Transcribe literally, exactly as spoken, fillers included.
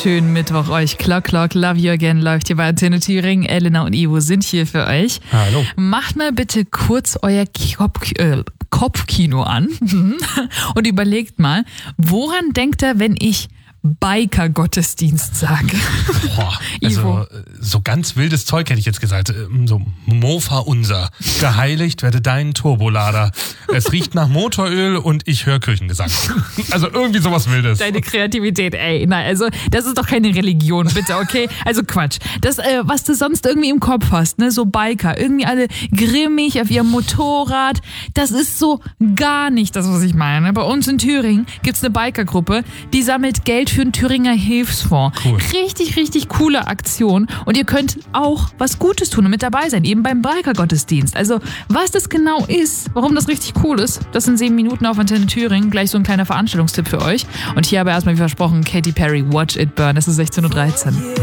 schönen Mittwoch euch. Clock, Clock, Love You Again läuft hier bei Antenne Thüringen. Elena und Ivo sind hier für euch. Hallo. Macht mal bitte kurz euer Kopf, äh, Kopfkino an und überlegt mal, woran denkt ihr, wenn ich Biker-Gottesdienst sage? Boah, also so ganz wildes Zeug hätte ich jetzt gesagt. So Mofa unser, geheiligt werde dein Turbolader. Es riecht nach Motoröl und ich höre Kirchengesang. Also irgendwie sowas Wildes. Deine Kreativität, ey. Nein, also das ist doch keine Religion, bitte, okay? Also Quatsch. Das, äh, was du sonst irgendwie im Kopf hast, ne, so Biker, irgendwie alle grimmig auf ihrem Motorrad, das ist so gar nicht das, was ich meine. Bei uns in Thüringen gibt's eine Bikergruppe, die sammelt Geld für einen Thüringer Hilfsfonds. Cool. Richtig, richtig coole Aktion. Und ihr könnt auch was Gutes tun und mit dabei sein, eben beim Biker-Gottesdienst. Also, was das genau ist, warum das richtig cool ist, das sind sieben Minuten auf Antenne Thüringen. Gleich so ein kleiner Veranstaltungstipp für euch. Und hier aber erstmal, wie versprochen, Katy Perry, Watch It Burn. Es ist sechzehn Uhr dreizehn.